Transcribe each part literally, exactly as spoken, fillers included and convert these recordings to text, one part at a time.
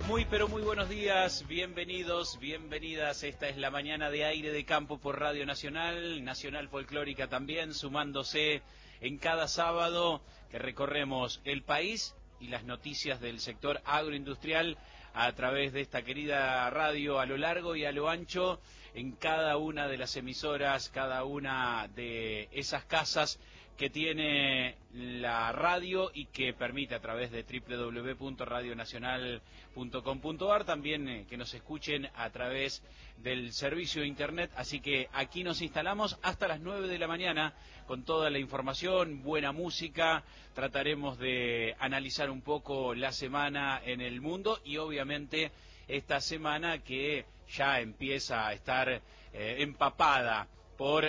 Muy pero muy buenos días, bienvenidos, bienvenidas. Esta es la mañana de Aire de Campo por Radio Nacional, Nacional Folclórica también, sumándose en cada sábado que recorremos el país y las noticias del sector agroindustrial a través de esta querida radio a lo largo y a lo ancho en cada una de las emisoras, cada una de esas casas que tiene la radio y que permite a través de doble u doble u doble u punto radio nacional punto com punto a r también eh, que nos escuchen a través del servicio de internet. Así que aquí nos instalamos hasta las nueve de la mañana con toda la información, buena música. Trataremos de analizar un poco la semana en el mundo y obviamente esta semana que ya empieza a estar eh, empapada por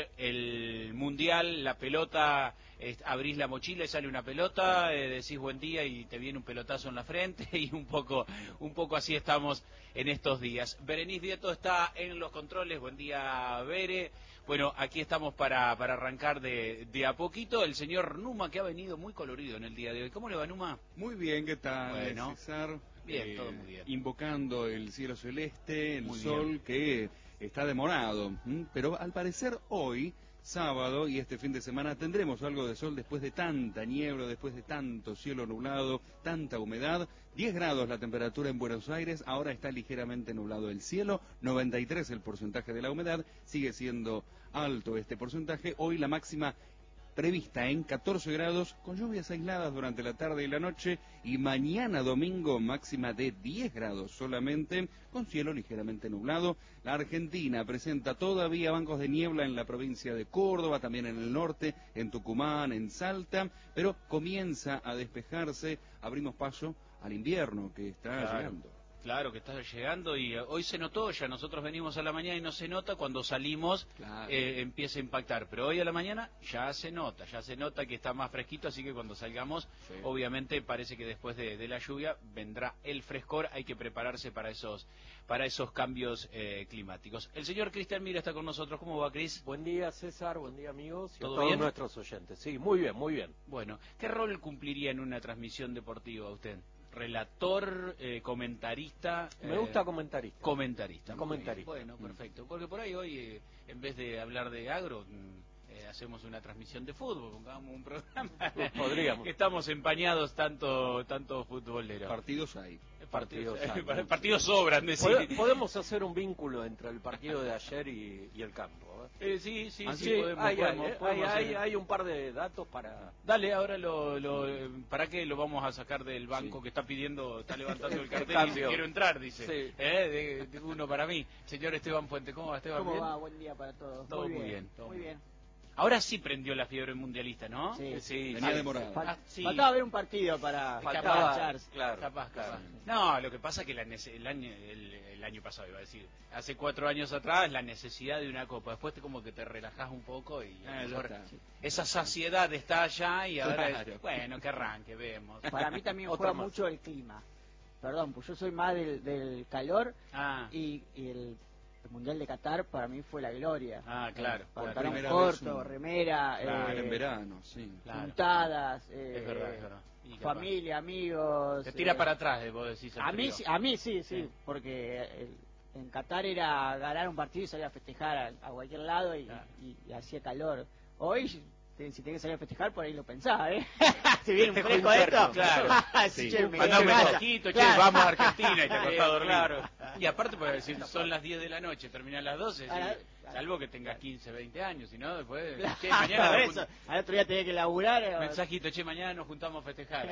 el Mundial, la pelota, eh, abrís la mochila y sale una pelota, eh, decís buen día y te viene un pelotazo en la frente y un poco un poco así estamos en estos días. Berenice Vieto está en los controles, buen día Bere. Bueno, aquí estamos para, para arrancar de, de a poquito. El señor Numa, que ha venido muy colorido en el día de hoy. ¿Cómo le va, Numa? Muy bien, ¿qué tal, bueno, César? Bien, eh, todo muy bien. Invocando el cielo celeste, el muy sol bien. que está demorado, ¿m? Pero al parecer hoy, sábado y este fin de semana, tendremos algo de sol después de tanta niebla, después de tanto cielo nublado, tanta humedad. diez grados la temperatura en Buenos Aires, ahora está ligeramente nublado el cielo, noventa y tres el porcentaje de la humedad, sigue siendo alto este porcentaje. Hoy la máxima prevista en catorce grados, con lluvias aisladas durante la tarde y la noche, y mañana domingo máxima de diez grados solamente, con cielo ligeramente nublado. La Argentina presenta todavía bancos de niebla en la provincia de Córdoba, también en el norte, en Tucumán, en Salta, pero comienza a despejarse, abrimos paso al invierno que está Claro. llegando. Claro que está llegando y hoy se notó ya, nosotros venimos a la mañana y no se nota, cuando salimos Claro. eh, empieza a impactar, pero hoy a la mañana ya se nota, ya se nota que está más fresquito, así que cuando salgamos, Sí. obviamente parece que después de, de la lluvia vendrá el frescor, hay que prepararse para esos para esos cambios eh, climáticos. El señor Cristian Mira está con nosotros, ¿cómo va, Cris? Buen día, César, buen día, amigos, y a ¿Todo todos bien? nuestros oyentes. Sí, muy bien, muy bien. Bueno, ¿qué rol cumpliría en una transmisión deportiva usted? Relator, eh, comentarista. Me eh, gusta comentarista. Comentarista. Comentarista. Bueno, perfecto. Porque por ahí hoy, eh, en vez de hablar de agro, eh, hacemos una transmisión de fútbol, pongamos un programa. Podríamos. Que estamos empañados tanto, tanto futboleros. Partidos hay. Partidos, Partidos hay. partidos sobran, decir. Pode- Podemos hacer un vínculo entre el partido de ayer y, y el campo. ¿eh? Eh, sí, sí, Ah, sí, sí, podemos, hay, podemos, hay, podemos hay, hacer- hay- hay un par de datos para... Dale, ahora lo, lo eh, ¿para qué lo vamos a sacar del banco Sí. que está pidiendo, está levantando el El cartel y dice cambio. quiero entrar, dice? Sí. Eh, de, de uno para mí. Señor Esteban Fuente, ¿cómo va, Esteban? ¿Cómo ¿Bien? va? Buen día para todos. Todo muy bien, todo muy muy bien. Ahora sí prendió la fiebre mundialista, ¿no? Sí. sí. Venía sí. demorado. Fal- Ah, sí. Faltaba ver un partido para Faltaba- engancharse. claro, Capaz, capaz. claro. No, lo que pasa es que la nece- el, año, el, el año pasado, iba a decir, hace cuatro años atrás, la necesidad de una copa. Después te, como que te relajás un poco y a Ah, lo ya mejor está. esa saciedad está allá y ahora Claro. es, bueno, que arranque, vemos. Para mí también Otra juega más. mucho el clima. Perdón, pues yo soy más del, del calor Ah, y, y el, el Mundial de Qatar para mí fue la gloria. ah, claro. Por la Pantalón primera vez corto, un- remera, Claro, Era en eh, verano, sí. Claro. puntadas, eh, Es verdad, es verdad. Y capaz. familia, amigos. Te tira eh, para atrás, eh, vos decís. el A mí, frío. sí- a mí sí, sí, Sí. porque el- en Qatar era ganar un partido y salir a festejar a, a cualquier lado y, Claro. y- y hacía calor. Hoy, te- si tenés que salir a festejar, por ahí lo pensaba, ¿eh? Si viene un Te fresco juega esto, cerca, claro. sí, Sí. che, me Andá un quedo en casa. mensajito, che, Claro. vamos a Argentina y te acostás a dormir. Claro. Y aparte, porque si son las diez de la noche, terminan las doce, Claro. sí, salvo que tengas quince, veinte años, si no, después, Claro, che, mañana por nos eso. jun- Al otro día tenés que laburar. eh, mensajito, che, mañana nos juntamos a festejar.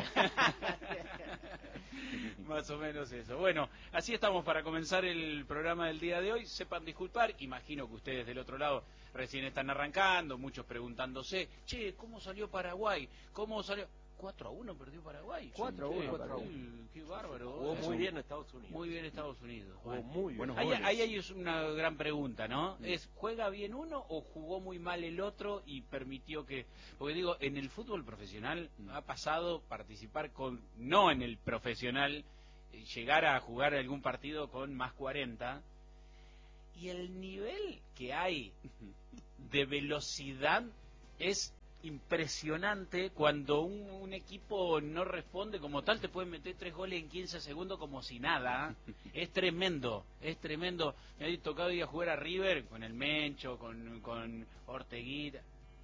Más o menos eso. Bueno, así estamos para comenzar el programa del día de hoy. Sepan disculpar, imagino que ustedes del otro lado recién están arrancando, muchos preguntándose, che, ¿cómo salió Paraguay? ¿Cómo salió? cuatro a uno perdió Paraguay. cuatro a Che, uno perdió. uy, qué bárbaro. Jugó Es muy un- bien Estados Unidos. Muy bien Estados Unidos. Jugó Bueno. muy bien. Buenos Ahí, goles. ahí hay es una gran pregunta, ¿no? Es, ¿juega bien uno o jugó muy mal el otro y permitió que...? Porque digo, en el fútbol profesional ha pasado participar con... No en el profesional, eh, llegar a jugar algún partido con más cuarenta, y el nivel que hay de velocidad es impresionante cuando un, un equipo no responde como tal, te pueden meter tres goles en quince segundos como si nada. Es tremendo, es tremendo. Me ha tocado ir a jugar a River con el Mencho, con, con Orteguita.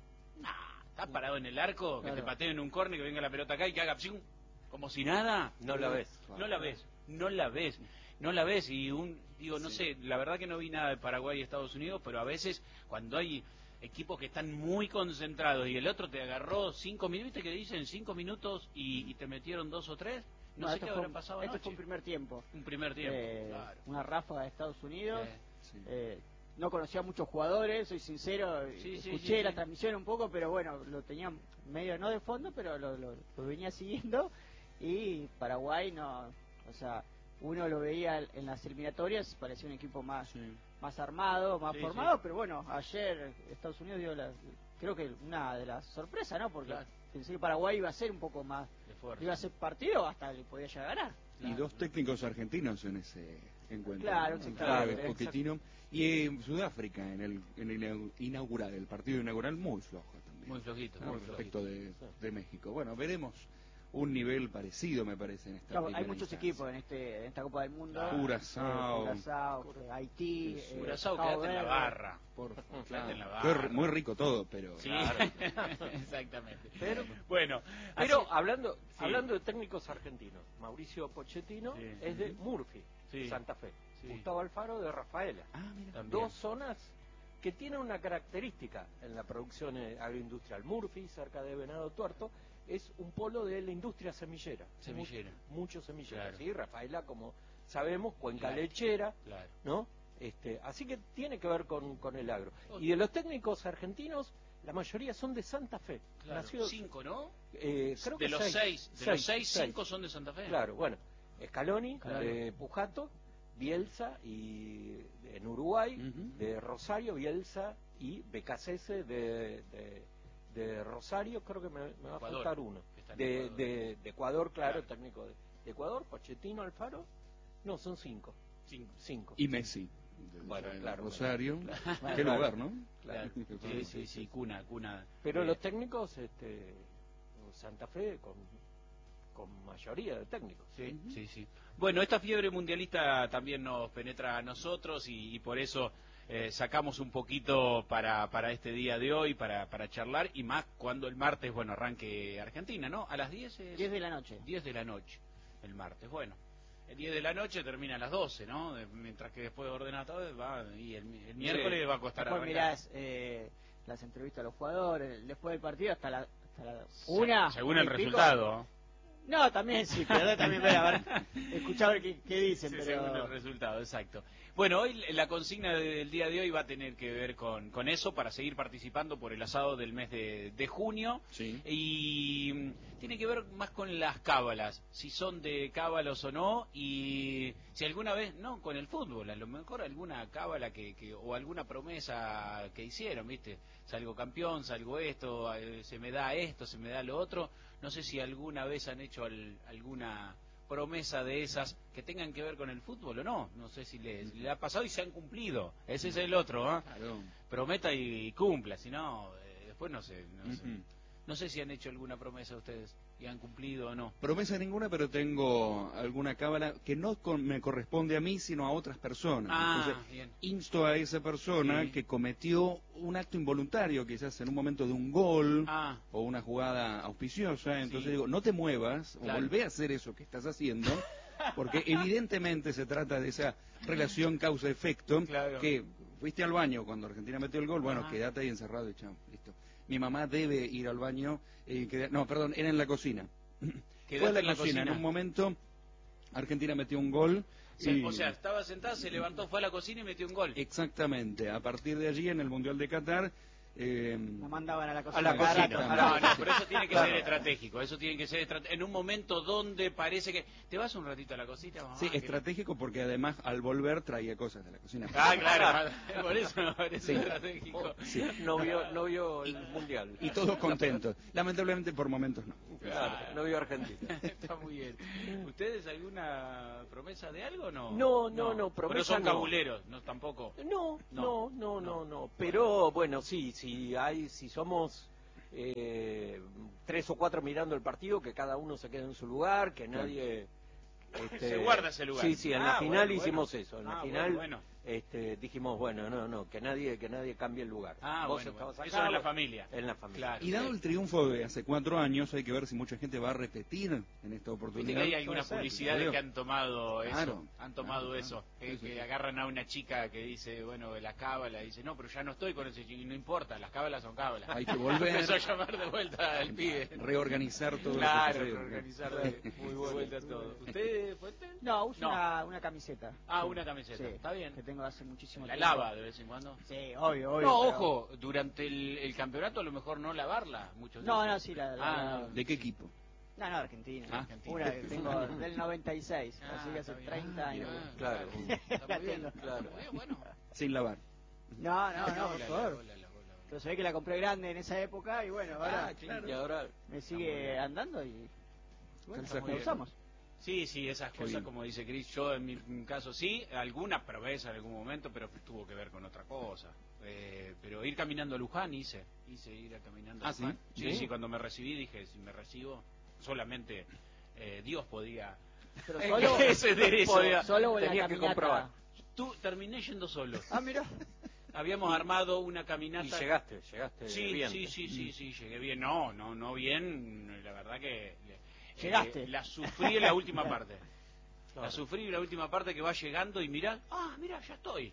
Nah, estás parado en el arco, que Claro. te pateen un córner, que venga la pelota acá y que haga psium, como si nada. No la ves. No la ves, no la ves, no la ves. Y un, digo, no Sí. sé, la verdad que no vi nada de Paraguay y Estados Unidos, pero a veces cuando hay equipos que están muy concentrados y el otro te agarró cinco minutos, ¿viste que dicen cinco minutos y, y te metieron dos o tres? No, No, sé esto qué fue habrá un- pasado Esto anoche. fue un primer tiempo. Un primer tiempo, Eh, claro. Una ráfaga de Estados Unidos. Eh, Sí. Eh, no conocía a muchos jugadores, soy sincero, Sí, sí, escuché sí, la sí. transmisión un poco, pero bueno, lo tenía medio no de fondo, pero lo, lo, lo venía siguiendo. Y Paraguay no, o sea, uno lo veía en las eliminatorias, parecía un equipo más Sí. más armado, más Sí, formado, sí. pero bueno, ayer Estados Unidos dio la, creo que una de las sorpresas, ¿no? Porque Claro. pensé que Paraguay iba a ser un poco más, de fuerza. iba a ser partido, hasta le podía llegar a ganar. Y Claro. dos técnicos argentinos en ese encuentro. Claro, ¿no? exactamente. Claro, Pochettino. Y eh, Sudáfrica en el, en el inaugural, el partido inaugural muy flojo también. Muy flojito, ¿no? muy Respecto flojito. de, de México. Bueno, veremos un nivel parecido, me parece, en esta Claro, hay primera muchos instancia. equipos en este en esta Copa del Mundo. Claro. Curazao. Eh, Curazao, eh, Haití, Sí, sí. eh, Curazao, Cabo quédate en la Verde. barra. Por favor, Quédate en la Fue barra. muy rico todo, pero... Sí, exactamente. Pero- bueno, Pero así- hablando Sí. hablando de técnicos argentinos, Mauricio Pochettino Sí. es de Murphy, Sí. Santa Fe. Sí. Gustavo Alfaro de Rafaela. Ah, mira. También. Dos zonas que tienen una característica en la producción eh, agroindustrial. Murphy, cerca de Venado Tuerto, es un polo de la industria semillera. Semillera. Mu- Mucho semillera, Claro. ¿sí? Rafaela, como sabemos, cuenca Claro. lechera, Claro. ¿no? Este, así que tiene que ver con, con el agro. Ok. Y de los técnicos argentinos, la mayoría son de Santa Fe. Claro. Nacidos- Cinco, ¿no? eh, creo de que los seis, seis, de los seis, seis. cinco son de Santa Fe. Claro, bueno, Scaloni, Claro. de Pujato, Bielsa y en Uruguay, Ujú. de Rosario, Bielsa y Becasese de, de, de Rosario, creo que me, me va a Ecuador, faltar uno. que está en De, Ecuador. de, de Ecuador, claro, Claro. técnico de, de Ecuador, Pochettino, Alfaro, no, son cinco. Cinco. Cinco. Y Messi. Bueno, En claro, Rosario. Claro. Qué Claro. lugar, ¿no? Claro. Sí, sí, sí, cuna, cuna. Pero Eh, los técnicos, este, Santa Fe con, con mayoría de técnicos. Sí, sí, sí. Bueno, esta fiebre mundialista también nos penetra a nosotros y, y por eso eh, sacamos un poquito para, para este día de hoy, para, para charlar, y más cuando el martes, bueno, arranque Argentina, ¿no? A las diez es... diez de la noche. diez de la noche, el martes. Bueno, el diez de la noche termina a las doce, ¿no? De- mientras que después de ordenar todo, va, y el, mi- el miércoles va a costar Después arrancar. mirás eh, las entrevistas a los jugadores, después del partido hasta la, hasta la una. Según una el y pico. resultado. No, también sí, pero también ver, a ver, escuchar a ver qué, qué dicen, Sí, pero... según el resultado, exacto. Bueno, hoy la consigna del día de hoy va a tener que ver con, con eso, para seguir participando por el asado del mes de, de junio. Sí. Y mm, tiene que ver más con las cábalas, si son de cábalos o no, y si alguna vez, no, con el fútbol, a lo mejor alguna cábala que, que o alguna promesa que hicieron, ¿viste? Salgo campeón, salgo esto, eh, se me da esto, se me da lo otro. No sé si alguna vez han hecho al- alguna promesa de esas que tengan que ver con el fútbol o no. No sé si les, le ha pasado y se han cumplido. Ese es el otro, ¿ah? Claro. Prometa y, y cumpla, si no, eh, después no sé, no sé. Ujú. No sé si han hecho alguna promesa ustedes y han cumplido o no. Promesa ninguna, pero tengo alguna cábala que no con- me corresponde a mí, sino a otras personas. Ah, Entonces, bien. insto a esa persona Sí. que cometió un acto involuntario, quizás en un momento de un gol Ah, o una jugada auspiciosa. Entonces Sí. digo, no te muevas Claro. o volvé a hacer eso que estás haciendo, porque evidentemente se trata de esa relación causa-efecto. Claro. Que fuiste al baño cuando Argentina metió el gol, bueno, Ajá. quédate ahí encerrado y chao, listo. Mi mamá debe ir al baño, eh, queda- no, perdón, era en la cocina. quedate Fue en la, en la cocina. cocina. En un momento, Argentina metió un gol. Se- y- o sea, estaba sentada, se levantó, fue a la cocina y metió un gol. Exactamente. A partir de allí, en el Mundial de Qatar, eh, La mandaban a la cocina. A la cada cocina. rato. A No, no, pero eso tiene que Claro. ser estratégico. Eso tiene que ser estrate- en un momento donde parece que te vas un ratito a la cocina, mamá. sí, que- estratégico porque además al volver traía cosas de la cocina. Ah, claro, por eso me parece Sí. estratégico. Sí. No vio, no vio el mundial. Y todos contentos. Lamentablemente por momentos no. Claro, no vio Argentina. Está muy bien. ¿Ustedes alguna promesa de algo o no? No, no, no, Pero promesa son no. cabuleros, no tampoco. No, No. no, no, no, no. Pero bueno, sí, si hay, si somos eh, tres o cuatro mirando el partido, que cada uno se quede en su lugar, que nadie... Este, se guarda ese lugar. Sí, sí, en ah, la final bueno, hicimos bueno. eso. En ah, la final bueno, bueno. Este, dijimos, bueno, no, no, que nadie que nadie cambie el lugar. Ah, Vos bueno, estabas bueno. acá, Eso en la familia. En la familia. Claro. Y dado el triunfo de hace cuatro años, hay que ver si mucha gente va a repetir en esta Viste oportunidad. que hay algunas Puede ser, publicidades claro. que han tomado eso, Claro, han tomado claro, eso, claro. que, Sí, sí, que sí. agarran a una chica que dice, bueno, de la cábala, dice, no, pero ya no estoy con ese chico, y no importa, las cábalas son cábalas. Hay que volver. Empezó a llamar de vuelta al pibe. Reorganizar todo Claro, lo que sucede. reorganizar de, muy de vuelta todo. ¿Usted, Fuente? No, uso No. Una, una camiseta. Ah, Sí. una camiseta, Sí, está bien. que tengo hace muchísimo ¿La tiempo. lava de vez en cuando? Sí, obvio, obvio. No, pero- ojo, durante el, el campeonato a lo mejor no lavarla, muchos No, dicen. no, sí, la... la- Ah, la- ¿De qué equipo? No, no, Argentina. Ah, Argentina. Una que tengo del noventa y seis, Ah, así que hace está bien. treinta años. Ah, Claro. Está La muy bien, tengo. claro. Muy bien, bueno. Sin lavar. No, no, no, por la- favor. la- la- la- la- la- Pero se ve que la compré grande en esa época y bueno, ahora Ah, claro. Y ahora, me Está muy sigue bien. andando y bueno, Está la muy bien. usamos. Sí, sí, esas Qué cosas, bien. como dice Cris, yo en mi caso sí, alguna promesa en algún momento, pero tuvo que ver con otra cosa. Eh, pero ir caminando a Luján hice, hice ir a caminando a Ah, ¿sí? Luján. Sí, ¿Sí? sí, cuando me recibí dije, si me recibo, solamente eh, Dios podía... Pero Eh, solo, ese derecho. podía- solo en la tenía que caminata. comprobar. Tú terminé yendo solo. Ah, mira. Habíamos armado una caminata... y llegaste, llegaste Sí, bien. sí, sí, sí, sí, llegué bien. No, no, no bien, la verdad que... eh, Llegaste. la sufrí en la última parte. Claro. La sufrí en la última parte que va llegando y mirá, ah, mira, ya estoy.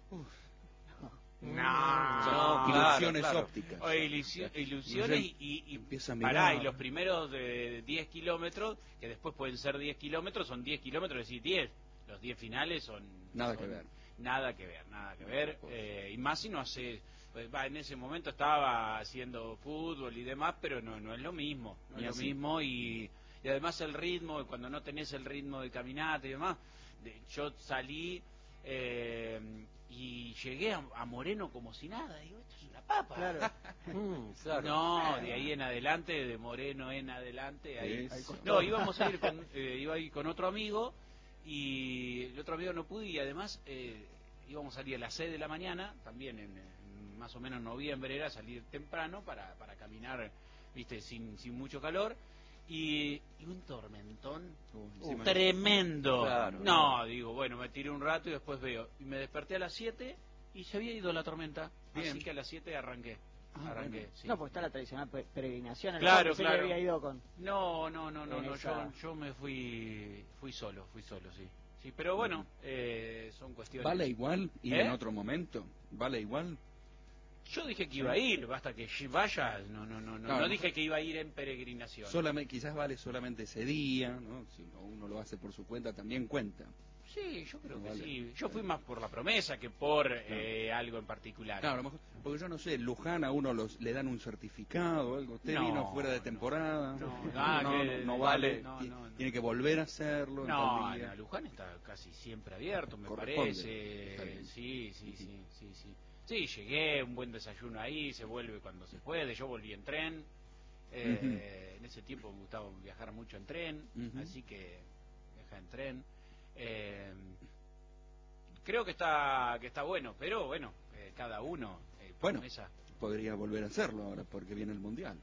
No, No, claro, Ilusiones claro. ópticas. O ilusio- ilusiones y, y, y Empieza a pará, mirar. y los primeros de diez kilómetros, que después pueden ser diez kilómetros, son diez kilómetros, es decir, diez. Los diez finales son... Nada son que ver. Nada que ver, nada que ver. eh, y más si no hace... pues, va, en ese momento estaba haciendo fútbol y demás, pero no, no es lo mismo. No Y es lo así. mismo y, y además el ritmo, cuando no tenés el ritmo de caminata y demás, de- yo salí... eh, y llegué a, a Moreno como si nada, digo, esto es una papa. Claro. Mm, claro. No, de ahí en adelante, de Moreno en adelante, ahí. Eso. No, íbamos a ir con, eh, iba a ir con otro amigo y el otro amigo no pude y además eh, íbamos a salir a las seis de la mañana, también en, en más o menos noviembre era salir temprano para, para caminar, viste, sin, sin mucho calor. Y, y un tormentón Uh, encima- tremendo. Claro. No, digo, bueno, me tiré un rato y después veo. Y me desperté a las siete y se había ido la tormenta. Bien. Así que a las siete arranqué. Ah, arranqué, bueno. sí. No, porque está la tradicional pe- peregrinación. Claro, Pensé que claro. había ido con... No, no, no, no, En no, esa- yo, yo me fui fui solo, fui solo, sí. Sí, pero bueno, eh, son cuestiones. ¿Vale igual ir ¿Eh? en otro momento? ¿Vale igual? Yo dije que iba a ir, basta que vaya, no, no, no, no, Claro. no dije que iba a ir en peregrinación. Solamente, quizás vale solamente ese día, ¿no? Si uno lo hace por su cuenta, también cuenta. Sí, yo creo que Vale. sí. Yo fui más por la promesa que por eh, algo en particular. Claro, a lo mejor, porque yo no sé, Luján a uno los, le dan un certificado o algo. Usted No, vino fuera de no. temporada. No, no, ah, no, que- no, no vale, vale. no, Ti- no, no. Tiene que volver a hacerlo. en No, tal día. no, Luján está casi siempre abierto, me Corresponde. parece. Está bien. Sí, sí, sí, sí, sí. Sí, llegué, un buen desayuno ahí, se vuelve cuando se puede. Yo volví en tren. Eh, Ujú. En ese tiempo me gustaba viajar mucho en tren, Ujú. así que viaja en tren. Eh, creo que está que está bueno, pero bueno, eh, cada uno. Eh, Bueno. promesa. Podría volver a hacerlo ahora porque viene el mundial.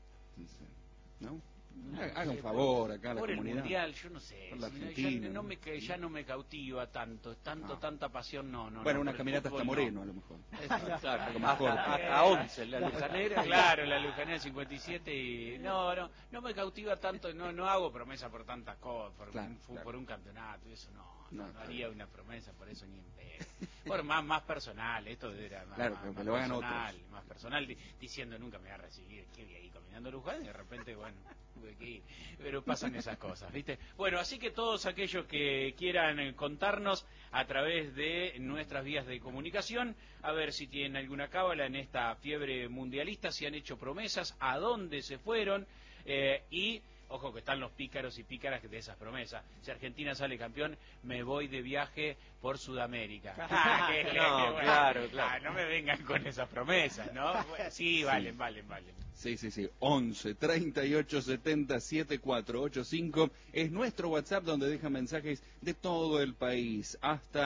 ¿No? No Haga haga un sé, favor acá a la por el comunidad. mundial, yo no sé. Por la si no, Argentina, ya, no ¿no? me, que ya no me cautiva tanto, tanto Ah. tanta pasión, no, no. Bueno, no, una por el caminata hasta fútbol, Moreno, no. a lo mejor. Claro, Algo más hasta, corto. hasta once, la lujanera. Claro, la Lujanera cincuenta y siete y no, no, no me cautiva tanto, no, no hago promesa por tantas cosas, por, Claro, un, fu- claro. por un campeonato, eso no, no, No, no haría una promesa por eso ni en pedo. Por más, más personal, esto era más, Claro, más, pero que más lo hagan personal, otros. más personal, di- diciendo nunca me voy a recibir, que voy ahí caminando Luján y de repente, bueno, tuve que ir. Pero pasan esas cosas, ¿viste? Bueno, así que todos aquellos que quieran eh, contarnos a través de nuestras vías de comunicación, a ver si tienen alguna cábala en esta fiebre mundialista, si han hecho promesas, a dónde se fueron, eh, y ojo que están los pícaros y pícaras de esas promesas. Si Argentina sale campeón, me voy de viaje por Sudamérica. Ah, qué- qué- No, bueno. claro, claro. Ah, no me vengan con esas promesas, ¿no? Bueno, sí, valen, valen, valen. Sí, sí, sí. once, treinta y ocho, setenta, setenta y cuatro ochenta y cinco es nuestro WhatsApp donde dejan mensajes de todo el país. Hasta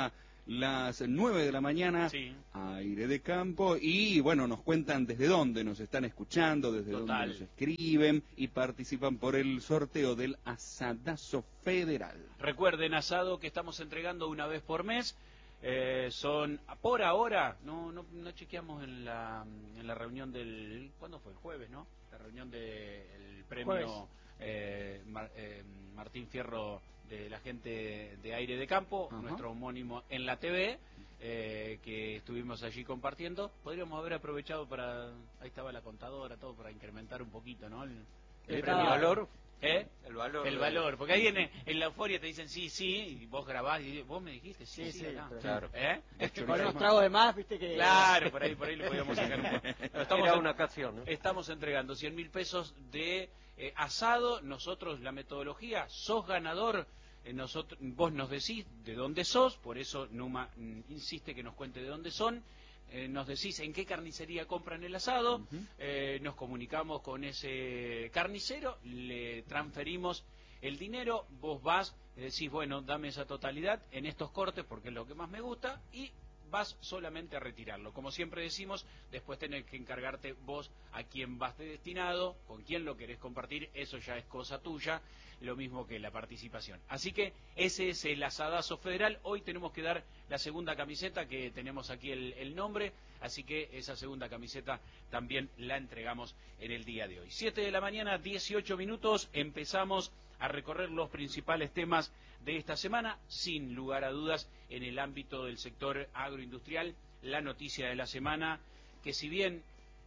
las nueve de la mañana, Sí. Aire de Campo, y bueno, nos cuentan desde dónde nos están escuchando, desde Total. dónde nos escriben y participan por el sorteo del Asadazo Federal. Recuerden, asado que estamos entregando una vez por mes. Eh, son, por ahora, no no, no chequeamos en la, en la reunión del, ¿cuándo fue? El jueves, ¿no? La reunión del premio eh, Mar, eh, Martín Fierro de la gente de Aire de Campo, Ajá. nuestro homónimo en la T V, eh, que estuvimos allí compartiendo. Podríamos haber aprovechado para, ahí estaba la contadora, todo para incrementar un poquito, ¿no? El, El premio. valor. ¿Eh? El valor. El valor, porque ahí en, en la euforia te dicen sí, sí, y vos grabás y vos me dijiste sí, sí, Sí, sí, acá. claro. ¿Eh? Con unos tragos de más, viste que... Claro, por ahí, por ahí lo podíamos sacar un poco. No, estamos, Era en- una ocasión, ¿no? estamos entregando cien mil pesos de eh, asado. Nosotros, la metodología, sos ganador. eh, nosotros, vos nos decís de dónde sos, por eso Numa mm, insiste que nos cuente de dónde son. Eh, nos decís en qué carnicería compran el asado, Uh-huh. eh, nos comunicamos con ese carnicero, le transferimos el dinero, vos vas, eh, decís, bueno, dame esa totalidad en estos cortes porque es lo que más me gusta, y vas solamente a retirarlo. Como siempre decimos, después tenés que encargarte vos a quién vas de destinado, con quién lo querés compartir, eso ya es cosa tuya, lo mismo que la participación. Así que ese es el Asadazo Federal. Hoy tenemos que dar la segunda camiseta, que tenemos aquí el, el nombre, así que esa segunda camiseta también la entregamos en el día de hoy. siete de la mañana, dieciocho minutos, empezamos a recorrer los principales temas de esta semana, sin lugar a dudas, en el ámbito del sector agroindustrial. La noticia de la semana, que si bien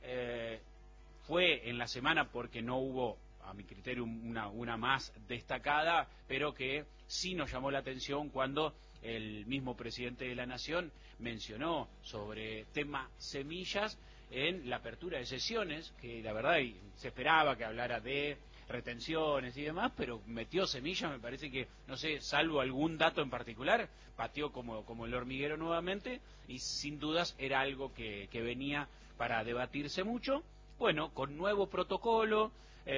eh, fue en la semana porque no hubo, a mi criterio, una, una más destacada, pero que sí nos llamó la atención cuando el mismo presidente de la Nación mencionó sobre tema semillas en la apertura de sesiones, que la verdad se esperaba que hablara de retenciones y demás, pero metió semillas, me parece que, no sé, salvo algún dato en particular, pateó como, como el hormiguero nuevamente, y sin dudas era algo que, que venía para debatirse mucho. Bueno, con nuevo protocolo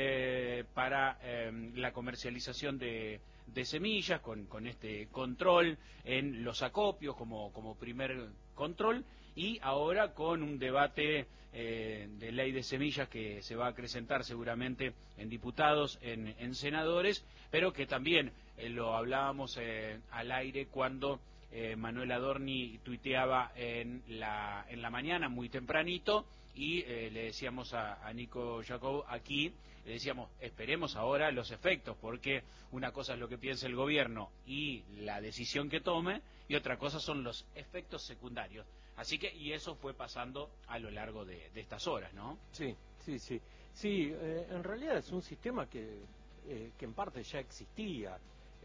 eh, para eh, la comercialización de, de semillas, con, con este control en los acopios como, como primer control, y ahora con un debate eh, de ley de semillas que se va a acrecentar seguramente en diputados, en, en senadores, pero que también eh, lo hablábamos eh, al aire cuando eh, Manuel Adorni tuiteaba en la, en la mañana muy tempranito, y eh, le decíamos a, a Nico Jacob aquí, le decíamos, esperemos ahora los efectos, porque una cosa es lo que piensa el gobierno y la decisión que tome, y otra cosa son los efectos secundarios. Así que, y eso fue pasando a lo largo de, de estas horas, ¿no? Sí, sí, sí. Sí, eh, en realidad es un sistema que, eh, que en parte ya existía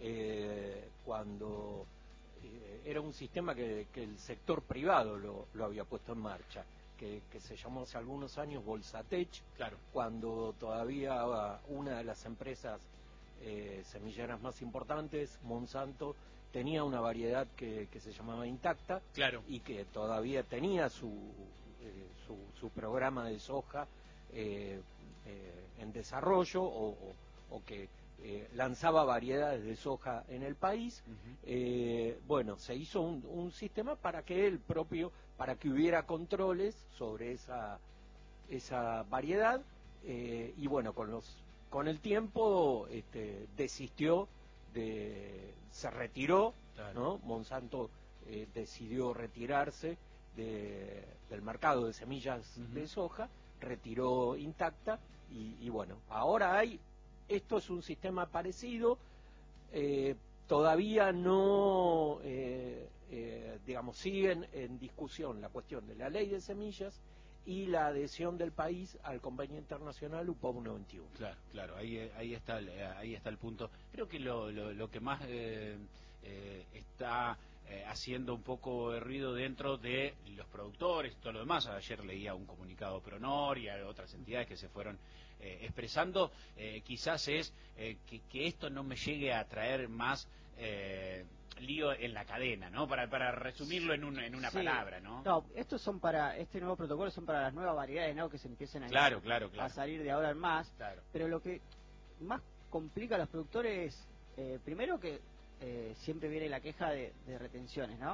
eh, cuando eh, era un sistema que, que el sector privado lo, lo había puesto en marcha, que, que se llamó hace algunos años Bolsatech, Claro. cuando todavía una de las empresas eh, semilleras más importantes, Monsanto, tenía una variedad que, que se llamaba Intacta, Claro. y que todavía tenía su, eh, su, su programa de soja eh, eh, en desarrollo, o, o, o que eh, lanzaba variedades de soja en el país. Uh-huh. eh, bueno, se hizo un, un sistema para que el propio, para que hubiera controles sobre esa, esa variedad, eh, y bueno, con los con el tiempo este, desistió, de, se retiró, Claro. ¿no? Monsanto eh, decidió retirarse de, del mercado de semillas Uh-huh. de soja, retiró Intacta, y, y bueno, ahora hay, esto es un sistema parecido, eh, todavía no, eh, eh, digamos, siguen en discusión la cuestión de la ley de semillas y la adhesión del país al convenio internacional U P O V noventa y uno. Claro, claro, ahí, ahí está el, ahí está el punto. Creo que lo, lo, lo que más eh, eh, está eh, haciendo un poco de ruido dentro de los productores y todo lo demás, ayer leía un comunicado Pronor y otras entidades que se fueron eh, expresando, eh, quizás es eh, que, que esto no me llegue a traer más eh, lío en la cadena, ¿no? Para, para resumirlo en, un, en una Sí. palabra, ¿no? No, estos son para, este nuevo protocolo son para las nuevas variedades, ¿no? Que se empiecen a, Claro, claro, claro. a salir de ahora en más. Claro. Pero lo que más complica a los productores es, eh, primero que eh, siempre viene la queja de, de retenciones, ¿no?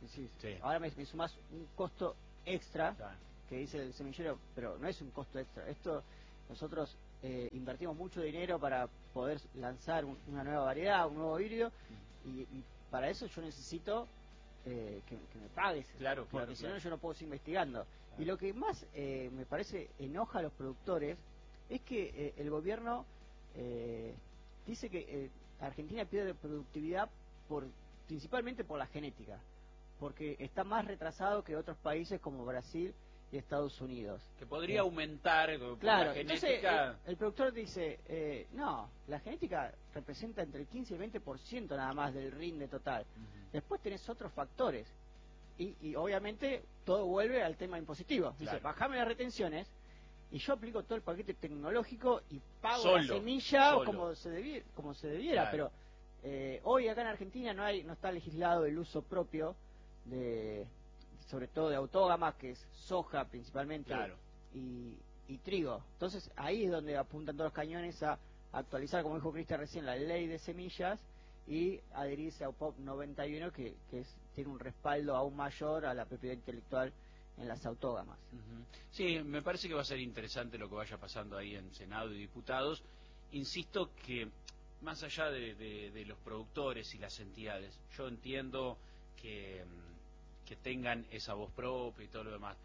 decís, Sí. ahora me, me sumás un costo extra, Claro. que dice el semillero, pero no es un costo extra. Esto, nosotros eh, invertimos mucho dinero para poder lanzar un- una nueva variedad, un nuevo híbrido, y, y para eso yo necesito eh, que, que me pagues, Claro, porque claro, si no claro. yo no puedo seguir investigando. Y lo que más eh, me parece enoja a los productores es que eh, el gobierno eh, dice que eh, Argentina pierde productividad por principalmente por la genética, porque está más retrasado que otros países como Brasil y Estados Unidos. Que podría Eh, aumentar por Claro, la entonces genética. el, el productor dice, eh, no, la genética representa entre el quince y el veinte por ciento nada más del rinde total. Ujú. Después tenés otros factores. Y, y obviamente todo vuelve al tema impositivo. Dice, Claro. bajame las retenciones y yo aplico todo el paquete tecnológico y pago Solo, la semilla solo. como se debiera, como se debiera. Claro. Pero eh, hoy acá en Argentina no hay no está legislado el uso propio de, sobre todo de autógamas, que es soja principalmente, Claro. y, y trigo. Entonces ahí es donde apuntan todos los cañones a actualizar, como dijo Cristian recién, la ley de semillas y adherirse a U P O P noventa y uno, que, que es, tiene un respaldo aún mayor a la propiedad intelectual en las autógamas. Ujú. Sí, me parece que va a ser interesante lo que vaya pasando ahí en Senado y Diputados. Insisto que más allá de, de- de los productores y las entidades, yo entiendo que, mm, que tengan esa voz propia y todo lo demás.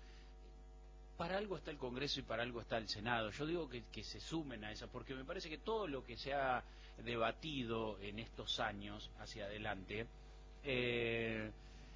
Para algo está el Congreso y para algo está el Senado. Yo digo que, que se sumen a esa, porque me parece que todo lo que se ha debatido en estos años hacia adelante, eh,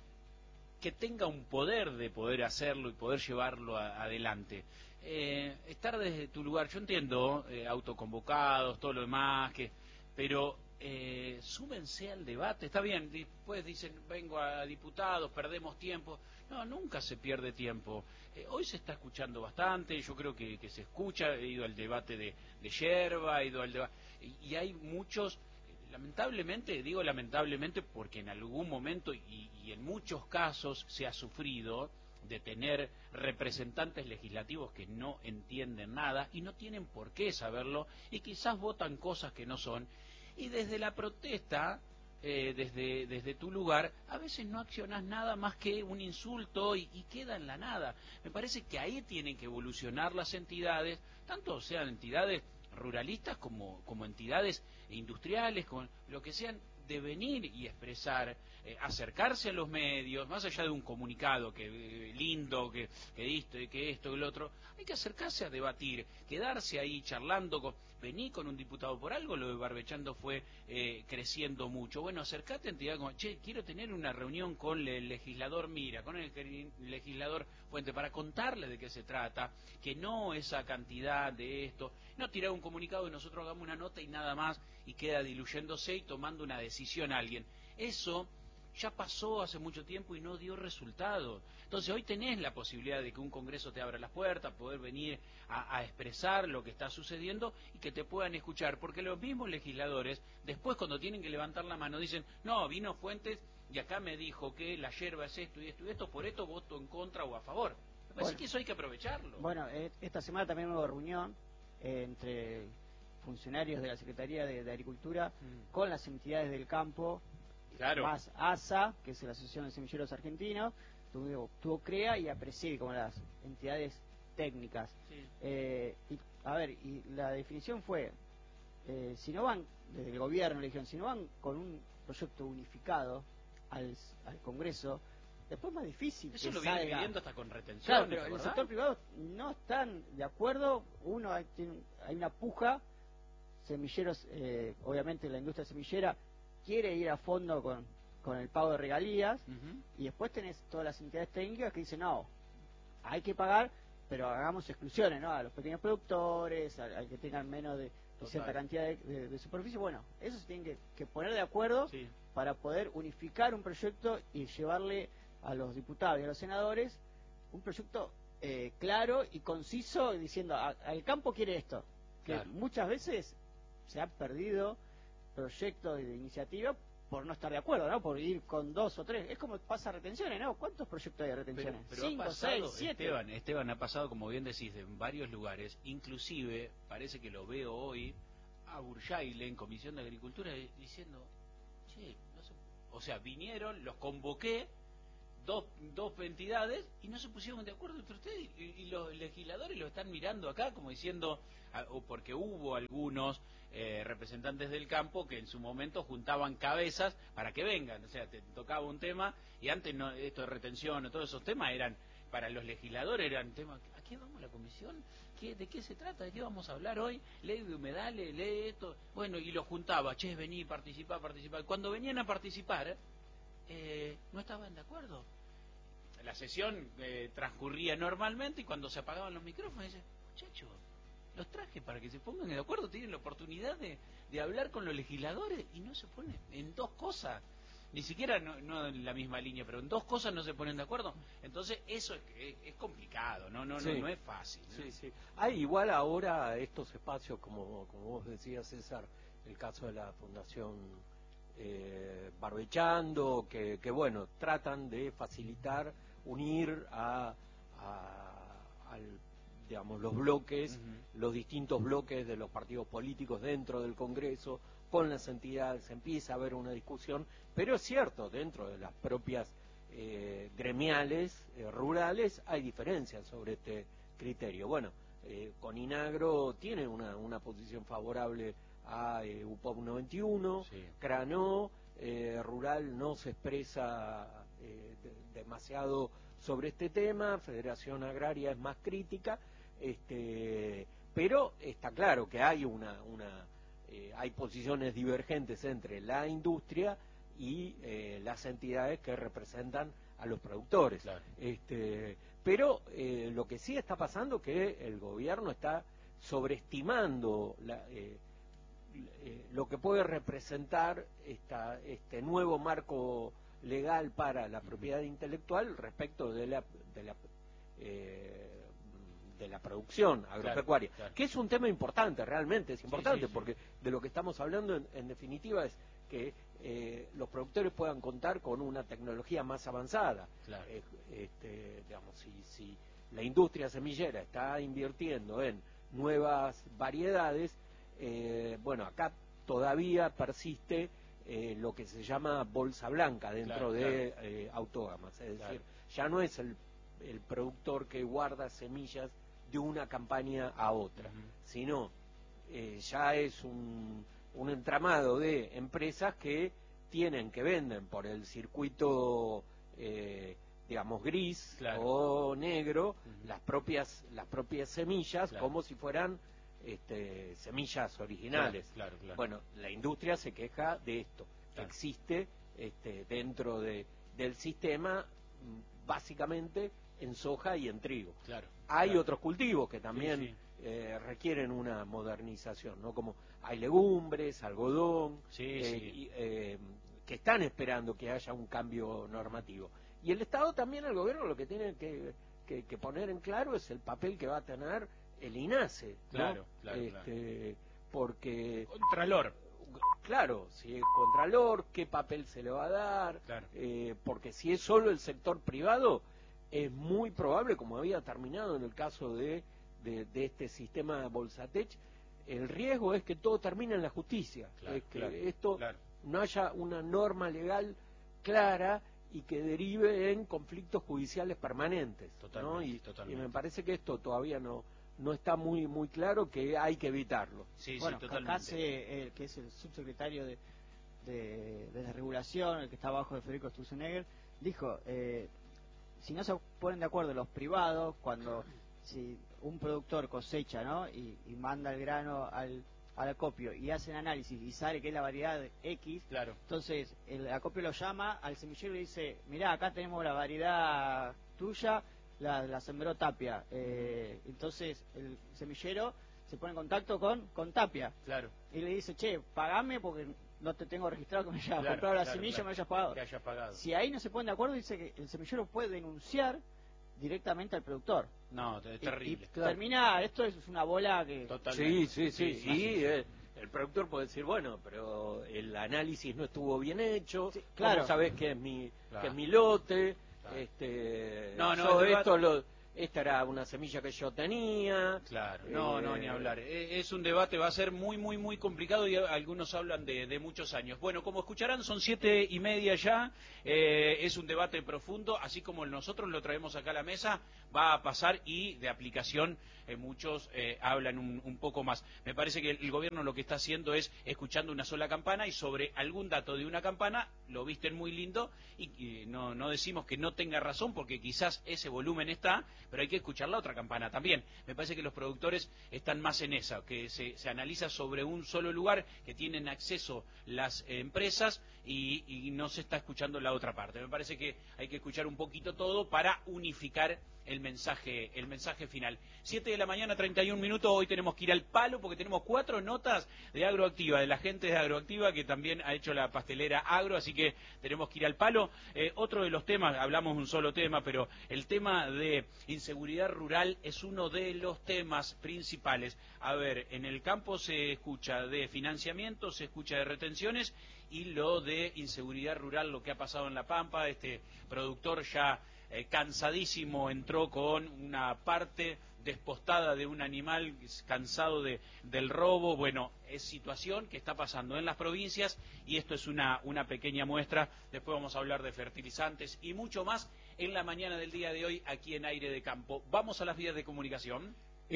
que tenga un poder de poder hacerlo y poder llevarlo a- adelante. Eh, estar desde tu lugar, yo entiendo, eh, autoconvocados, todo lo demás, que, pero eh, súmense al debate. Está bien, después dicen, vengo a diputados, perdemos tiempo. No, nunca se pierde tiempo. Eh, hoy se está escuchando bastante, yo creo que, que se escucha, he ido al debate de, de yerba, he ido al debate, y, y hay muchos. Lamentablemente, digo lamentablemente porque en algún momento y, y en muchos casos se ha sufrido de tener representantes legislativos que no entienden nada y no tienen por qué saberlo y quizás votan cosas que no son. Y desde la protesta, eh, desde, desde tu lugar, a veces no accionas nada más que un insulto y, y queda en la nada. Me parece que ahí tienen que evolucionar las entidades, tanto sean entidades ruralistas como, como entidades industriales, con lo que sean, de venir y expresar, eh, acercarse a los medios, más allá de un comunicado que eh, lindo, que, que esto, que esto, que lo otro, hay que acercarse a debatir, quedarse ahí charlando, con, vení con un diputado por algo, lo de Barbechando fue eh, creciendo mucho. Bueno, acercate a entidades como, che, quiero tener una reunión con el legislador Mira, con el legislador Fuente, para contarle de qué se trata, que no esa cantidad de esto, no tirar un comunicado y nosotros hagamos una nota y nada más, y queda diluyéndose y tomando una decisión a alguien. Eso ya pasó hace mucho tiempo y no dio resultado. Entonces hoy tenés la posibilidad de que un Congreso te abra las puertas, poder venir a, a expresar lo que está sucediendo y que te puedan escuchar, porque los mismos legisladores después cuando tienen que levantar la mano dicen, no, vino Fuentes y acá me dijo que la yerba es esto y esto y esto, por esto voto en contra o a favor. Me parece Bueno. que eso hay que aprovecharlo. Bueno, eh, esta semana también hubo reunión eh, entre funcionarios de la Secretaría de, de Agricultura Mm. con las entidades del campo, Claro. más A S A, que es la Asociación de Semilleros Argentinos, tuvo, tuvo CREA y APRESID como las entidades técnicas. Sí. Eh, y, a ver, y la definición fue, eh, si no van, desde el gobierno le dijeron, si no van con un proyecto unificado al, al Congreso, después es más difícil Eso que lo viene salga. pidiendo hasta con retención. Claro, pero en el sector privado no están de acuerdo. Uno hay, tiene, hay una puja. Semilleros, eh, obviamente la industria semillera quiere ir a fondo con, con el pago de regalías. Uh-huh. Y después tenés todas las entidades técnicas que dicen, no, hay que pagar, pero hagamos exclusiones, ¿no? A los pequeños productores, al, al que tengan menos de, de cierta cantidad de, de, de superficie. Bueno, eso se tienen que, que poner de acuerdo, sí, para poder unificar un proyecto y llevarle a los diputados y a los senadores un proyecto eh, claro y conciso, diciendo, a, al campo quiere esto, que claro, muchas veces se han perdido proyectos de iniciativa por no estar de acuerdo, ¿no? Por ir con dos o tres. Es como pasa retenciones, ¿no? ¿Cuántos proyectos hay de retenciones? Pero, pero Cinco, ha pasado, seis, siete. Esteban, Esteban, ha pasado, como bien decís, en varios lugares. Inclusive, parece que lo veo hoy, a Burjaile en Comisión de Agricultura diciendo, che, no sé, o sea, vinieron, los convoqué, dos, dos entidades y no se pusieron de acuerdo entre ustedes y, y los legisladores lo están mirando acá como diciendo, a, o porque hubo algunos eh, representantes del campo que en su momento juntaban cabezas para que vengan, o sea, te tocaba un tema y antes no, esto de retención o todos esos temas eran, para los legisladores eran temas, ¿a qué vamos a la comisión? ¿Qué, ¿De qué se trata? ¿De qué vamos a hablar hoy? Ley de humedales, lee esto, bueno, y lo juntaba, che, vení, participá, participá, cuando venían a participar, eh, no estaban de acuerdo. La sesión eh, transcurría normalmente y cuando se apagaban los micrófonos, dicen, muchachos, los traje para que se pongan de acuerdo, tienen la oportunidad de, de hablar con los legisladores y no se ponen en dos cosas, ni siquiera no, no en la misma línea, pero en dos cosas no se ponen de acuerdo. Entonces eso es, es, es complicado, no no, sí. no no es fácil, ¿no? Sí, sí. Hay igual ahora estos espacios, como, como vos decías, César, el caso de la Fundación eh, Barbechando, que, que bueno, tratan de facilitar, unir a, a al, digamos, los bloques, uh-huh. los distintos bloques de los partidos políticos dentro del Congreso, con las entidades, empieza a haber una discusión, pero es cierto, dentro de las propias eh, gremiales eh, rurales hay diferencias sobre este criterio. Bueno, eh, Coninagro tiene una, una posición favorable a eh, U P O P noventa y uno, sí. Cranó, eh, Rural no se expresa eh, de, demasiado sobre este tema, Federación Agraria es más crítica, este, pero está claro que hay una... una Eh, hay posiciones divergentes entre la industria y eh, las entidades que representan a los productores. Claro. Este, pero eh, lo que sí está pasando es que el gobierno está sobreestimando la, eh, eh, lo que puede representar esta, este nuevo marco legal para la propiedad intelectual respecto de la... De la eh, de la producción agropecuaria, claro, claro. que es un tema importante, realmente es importante, sí, sí, sí. porque de lo que estamos hablando en, en definitiva es que eh, los productores puedan contar con una tecnología más avanzada. Claro. Eh, este, digamos, si, si la industria semillera está invirtiendo en nuevas variedades, eh, bueno, acá todavía persiste eh, lo que se llama bolsa blanca dentro claro, de claro. Eh, autógamas, es claro. decir, ya no es el, el productor que guarda semillas de una campaña a otra, uh-huh. sino eh, ya es un, un entramado de empresas que tienen, que venden por el circuito, eh, digamos, gris claro. o negro, uh-huh. las propias las propias semillas, claro. como si fueran este, semillas originales. Claro, claro, claro. Bueno, la industria se queja de esto, claro. que existe este, dentro de, del sistema, básicamente, en soja y en trigo. Claro, hay claro. otros cultivos que también sí, sí. Eh, requieren una modernización, ¿no? Como hay legumbres, algodón, sí, eh, sí. Y, eh, que están esperando que haya un cambio normativo. Y el Estado también, el gobierno, lo que tiene que, que, que poner en claro es el papel que va a tener el INASE, ¿no? Claro, claro, este, claro. Porque... Contralor. Claro, si es Contralor, qué papel se le va a dar, claro. eh, porque si es solo el sector privado, es muy probable, como había terminado en el caso de, de, de este sistema Bolsatech, el riesgo es que todo termine en la justicia, claro, es que claro, esto claro. no haya una norma legal clara y que derive en conflictos judiciales permanentes, totalmente, ¿no? y, totalmente. y me parece que esto todavía no no está muy muy claro, que hay que evitarlo. Sí, bueno, sí, totalmente. Cacase, el que es el subsecretario de, de, de desregulación, el que está abajo de Federico Sturzenegger, dijo, eh, si no se ponen de acuerdo los privados, cuando si un productor cosecha, ¿no? y, y manda el grano al, al acopio y hacen análisis y sale que es la variedad X, claro. entonces el acopio lo llama al semillero y le dice, mirá, acá tenemos la variedad tuya, la, la sembró Tapia, eh, entonces el semillero se pone en contacto con, con Tapia, claro. y le dice, che, pagame porque no te tengo registrado que me hayas claro, comprado la claro, semilla, claro. me hayas pagado. Que hayas pagado. Si ahí no se ponen de acuerdo, dice que el semillero puede denunciar directamente al productor. No, es terrible. Y, y claro. termina, esto es una bola que... Totalmente. Sí, sí, sí, sí, sí el, el productor puede decir, bueno, pero el análisis no estuvo bien hecho, sí, claro. ¿Cómo sabés que es mi, claro. que es mi lote? Claro. Este, no, no, yo esto debate... lo, esta era una semilla que yo tenía. Claro, no, eh, no, ni hablar. Es un debate, va a ser muy, muy, muy complicado y algunos hablan de, de muchos años. Bueno, como escucharán, son siete y media ya, eh, es un debate profundo, así como nosotros lo traemos acá a la mesa, va a pasar y de aplicación eh, muchos eh, hablan un, un poco más. Me parece que el gobierno lo que está haciendo es escuchando una sola campana y sobre algún dato de una campana lo visten muy lindo y, y no, no decimos que no tenga razón porque quizás ese volumen está, pero hay que escuchar la otra campana también. Me parece que los productores están más en esa, que se, se analiza sobre un solo lugar, que tienen acceso las eh, empresas y, y no se está escuchando la otra parte. Me parece que hay que escuchar un poquito todo para unificar el mensaje, el mensaje final. siete de la mañana, treinta y un minutos, hoy tenemos que ir al palo porque tenemos cuatro notas de Agroactiva, de la gente de Agroactiva que también ha hecho la pastelera Agro, así que tenemos que ir al palo. Eh, otro de los temas, hablamos un solo tema, pero el tema de inseguridad rural es uno de los temas principales. A ver, en el campo se escucha de financiamiento, se escucha de retenciones y lo de inseguridad rural, lo que ha pasado en La Pampa, este productor ya Eh, cansadísimo entró con una parte despostada de un animal cansado de, del robo. Bueno, es situación que está pasando en las provincias y esto es una, una pequeña muestra. Después vamos a hablar de fertilizantes y mucho más en la mañana del día de hoy aquí en Aire de Campo. Vamos a las vías de comunicación.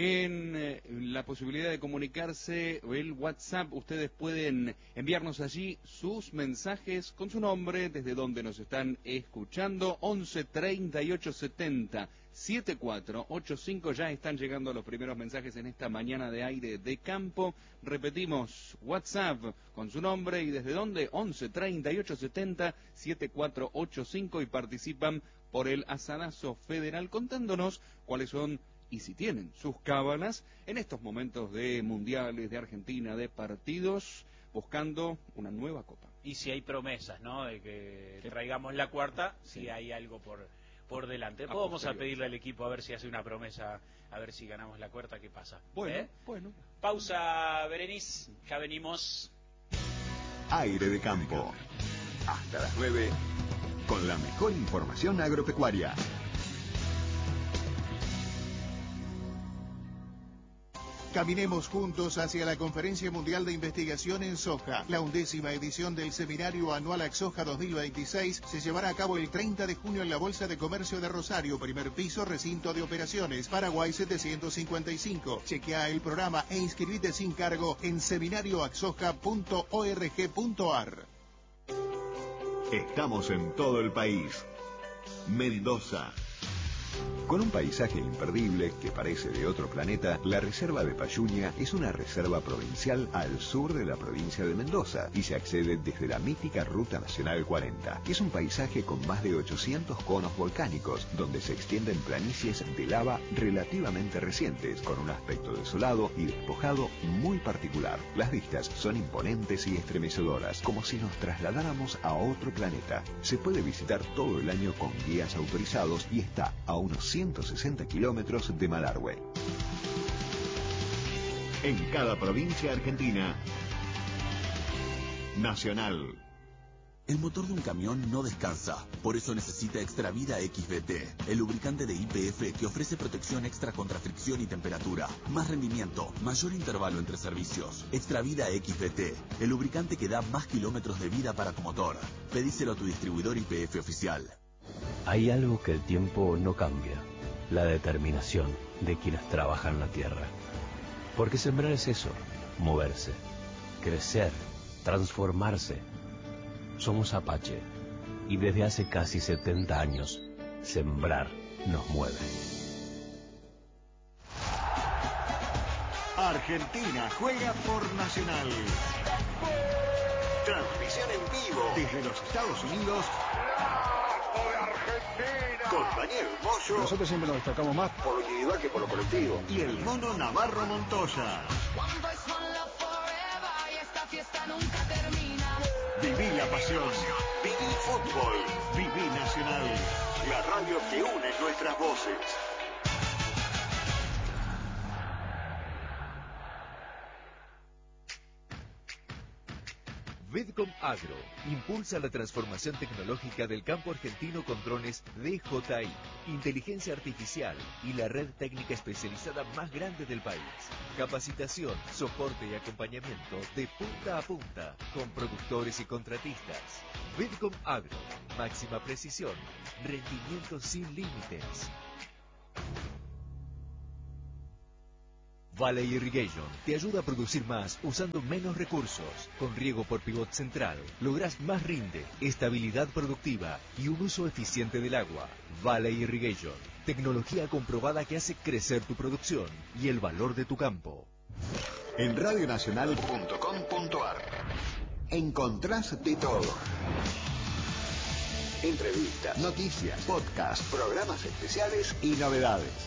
En eh, la posibilidad de comunicarse, el WhatsApp, ustedes pueden enviarnos allí sus mensajes con su nombre, desde donde nos están escuchando, once treinta y ocho setenta setenta y cuatro ochenta y cinco, ya están llegando los primeros mensajes en esta mañana de Aire de Campo. Repetimos, WhatsApp con su nombre y desde donde, once treinta y ocho setenta setenta y cuatro ochenta y cinco, y participan por el asadazo federal contándonos cuáles son y si tienen sus cábalas en estos momentos de mundiales, de Argentina, de partidos, buscando una nueva copa. Y si hay promesas, ¿no?, de que traigamos la cuarta, sí. Si hay algo por, por delante. Pues vamos a pedirle al equipo a ver si hace una promesa, a ver si ganamos la cuarta, ¿qué pasa? Bueno, ¿Eh? bueno. Pausa, Berenice, ya venimos. Aire de Campo, hasta las nueve, con la mejor información agropecuaria. Caminemos juntos hacia la Conferencia Mundial de Investigación en Soja. La undécima edición del Seminario Anual AgSoja dos mil veintiséis se llevará a cabo el treinta de junio en la Bolsa de Comercio de Rosario, primer piso, recinto de operaciones, Paraguay setecientos cincuenta y cinco. Chequea el programa e inscribite sin cargo en seminario agsoja punto org punto ar. Estamos en todo el país. Mendoza. Con un paisaje imperdible que parece de otro planeta, la Reserva de Payuña es una reserva provincial al sur de la provincia de Mendoza y se accede desde la mítica Ruta Nacional cuarenta. Es un paisaje con más de ochocientos conos volcánicos, donde se extienden planicies de lava relativamente recientes, con un aspecto desolado y despojado muy particular. Las vistas son imponentes y estremecedoras, como si nos trasladáramos a otro planeta. Se puede visitar todo el año con guías autorizados y está a unos ciento sesenta kilómetros de Malargüe. En cada provincia argentina, Nacional. El motor de un camión no descansa, por eso necesita Extravida X V T, el lubricante de Y P F que ofrece protección extra contra fricción y temperatura, más rendimiento, mayor intervalo entre servicios. Extravida X V T, el lubricante que da más kilómetros de vida para tu motor. Pedíselo a tu distribuidor Y P F oficial. Hay algo que el tiempo no cambia, la determinación de quienes trabajan la tierra. Porque sembrar es eso, moverse, crecer, transformarse. Somos Apache, y desde hace casi setenta años, sembrar nos mueve. Argentina juega por Nacional. Transmisión en vivo desde los Estados Unidos. Con Daniel Moyo. Nosotros siempre nos destacamos más por lo individual que por lo colectivo. Y el mono Navarro Montoya. Viví la pasión. Viví fútbol. Viví Nacional. La radio que une nuestras voces. Vidcom Agro impulsa la transformación tecnológica del campo argentino con drones D J I, inteligencia artificial y la red técnica especializada más grande del país. Capacitación, soporte y acompañamiento de punta a punta con productores y contratistas. Vidcom Agro, máxima precisión, rendimiento sin límites. Valley Irrigation te ayuda a producir más usando menos recursos. Con riego por pivot central logras más rinde, estabilidad productiva y un uso eficiente del agua. Valley Irrigation, tecnología comprobada que hace crecer tu producción y el valor de tu campo. En radio nacional punto com punto ar encontrás de todo. Entrevistas, noticias, podcasts, programas especiales y novedades.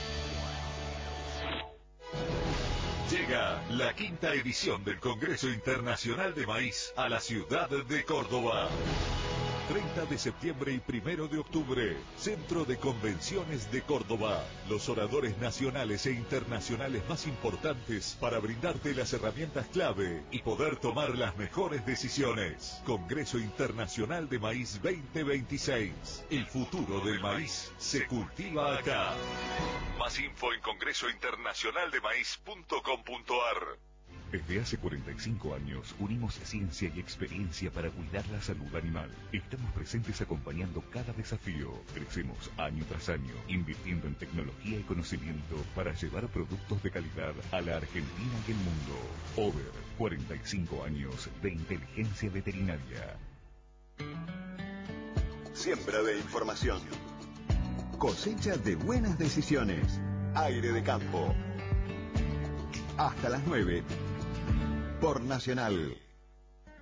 Llega la quinta edición del Congreso Internacional de Maíz a la ciudad de Córdoba. treinta de septiembre y primero de octubre, Centro de Convenciones de Córdoba. Los oradores nacionales e internacionales más importantes para brindarte las herramientas clave y poder tomar las mejores decisiones. Congreso Internacional de Maíz veinte veintiséis. El futuro del maíz se cultiva acá. Más info en congreso internacional de maíz punto com punto ar. Desde hace cuarenta y cinco años unimos ciencia y experiencia para cuidar la salud animal. Estamos presentes acompañando cada desafío. Crecemos año tras año, invirtiendo en tecnología y conocimiento para llevar productos de calidad a la Argentina y el mundo. Over, cuarenta y cinco años de inteligencia veterinaria. Siembra de información. Cosecha de buenas decisiones. Aire de campo. Hasta las nueve. Por Nacional.